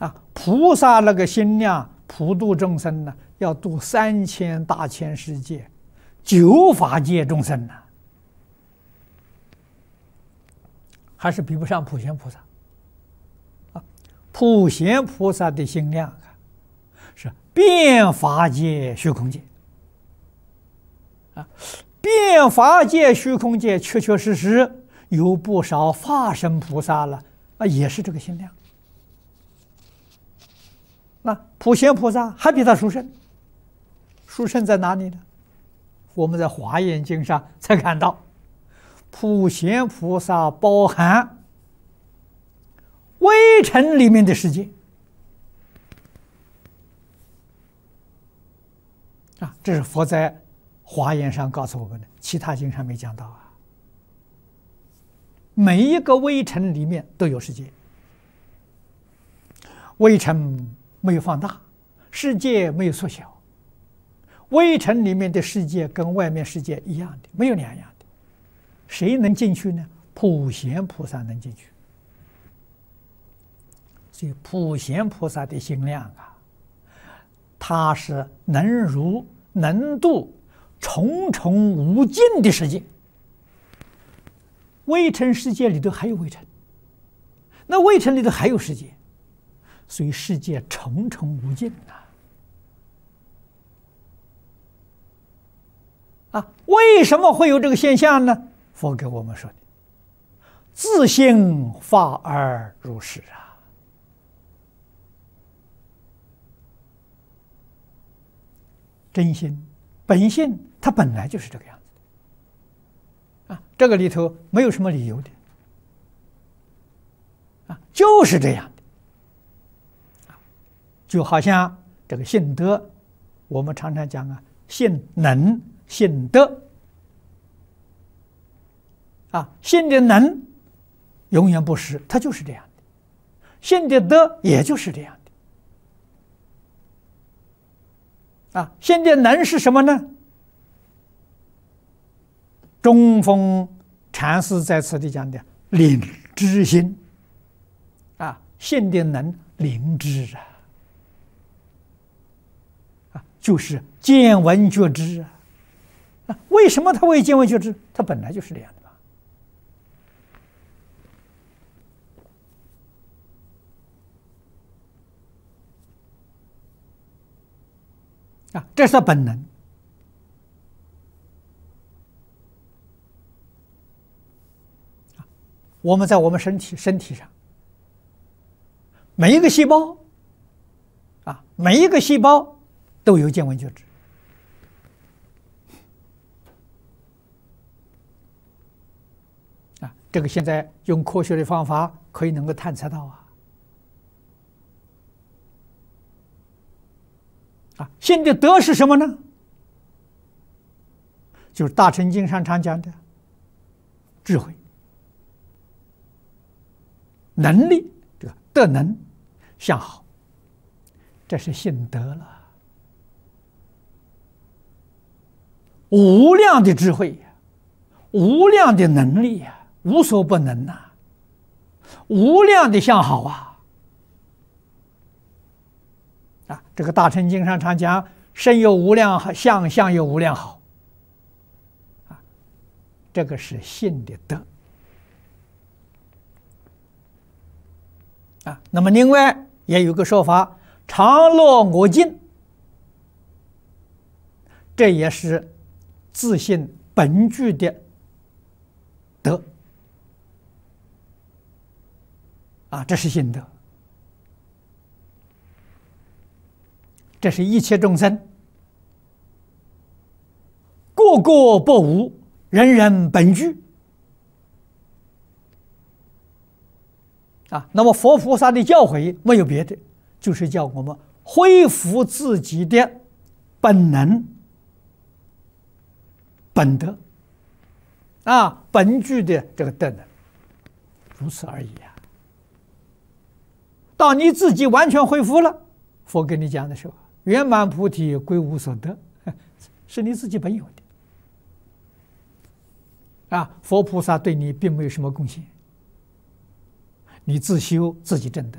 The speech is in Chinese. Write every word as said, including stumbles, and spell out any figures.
啊，菩萨那个心量普度众生呢，要度三千大千世界九法界众生呢，还是比不上普贤菩萨。啊，普贤菩萨的心量啊，是遍法界虚空界。啊，遍法界虚空界确确实实有不少化身菩萨了，啊，也是这个心量。那普贤菩萨还比他殊胜，殊胜在哪里呢？我们在《华严经》上才看到，普贤菩萨包含微尘里面的世界啊，这是佛在《华严》上告诉我们的，其他经上没讲到啊。每一个微尘里面都有世界，微尘没有放大，世界没有缩小，微尘里面的世界跟外面世界一样的，没有两样的。谁能进去呢？普贤菩萨能进去。所以普贤菩萨的心量啊，他是能如能度重重无尽的世界。微尘世界里头还有微尘，那微尘里头还有世界，所以世界重重无尽呐。啊，为什么会有这个现象呢？佛给我们说的，自性法而如是啊。真心本性，它本来就是这个样子的啊，这个里头没有什么理由的啊，就是这样的啊，就好像这个性德，我们常常讲啊，性能、性德啊，性的能永远不失，它就是这样的；性的德也就是这样的。啊，现在能是什么呢？中峰禅师在此地讲的领知心，啊，现的能领知啊，啊，就是见闻觉知啊，啊，为什么他会见闻觉知？他本来就是这样的嘛。啊，这是他本能。我们在我们身体身体上，每一个细胞，啊，每一个细胞都有见闻觉知。啊，这个现在用科学的方法可以能够探测到啊。啊，性的德是什么呢？就是大乘经上常讲的智慧、能力，这个德能相好，这是性德了。无量的智慧呀，无量的能力呀，无所不能呐、啊，无量的相好啊。啊，这个大乘经上常讲，身有无量好，相相有无量好。啊，这个是性的德。啊，那么另外也有个说法，常乐我净，这也是自性本具的德。啊，这是性德。这是一切众生，个个不无，人人本具。啊，那么佛菩萨的教诲没有别的，就是叫我们恢复自己的本能、本德，啊，本具的这个德能，如此而已啊。当你自己完全恢复了，佛跟你讲的时候，圆满菩提归无所得，是你自己本有的啊！佛菩萨对你并没有什么贡献，你自修自己证得。